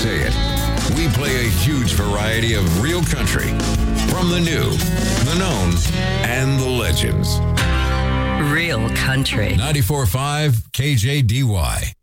say it. We play a huge variety of real country. From the new, the known, and the legends. Real country. 94.5 KJDY.